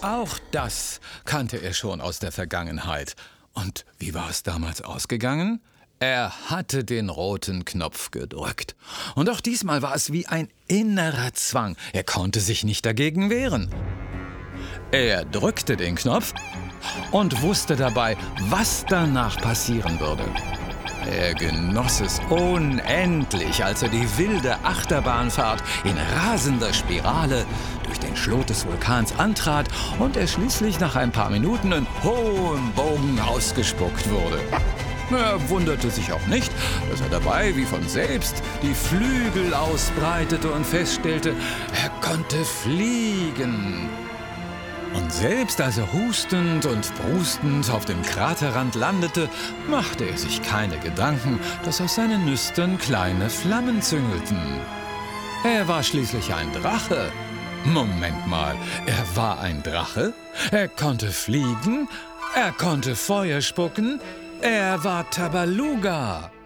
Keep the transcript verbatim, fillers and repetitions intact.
Auch das kannte er schon aus der Vergangenheit. Und wie war es damals ausgegangen? Er hatte den roten Knopf gedrückt. Und auch diesmal war es wie ein innerer Zwang. Er konnte sich nicht dagegen wehren. Er drückte den Knopf und wusste dabei, was danach passieren würde. Er genoss es unendlich, als er die wilde Achterbahnfahrt in rasender Spirale durch den Schlot des Vulkans antrat und er schließlich nach ein paar Minuten in hohem Bogen ausgespuckt wurde. Er wunderte sich auch nicht, dass er dabei wie von selbst die Flügel ausbreitete und feststellte, er konnte fliegen. Und selbst als er hustend und brustend auf dem Kraterrand landete, machte er sich keine Gedanken, dass aus seinen Nüstern kleine Flammen züngelten. Er war schließlich ein Drache. Moment mal, er war ein Drache? Er konnte fliegen? Er konnte Feuer spucken? Er war Tabaluga.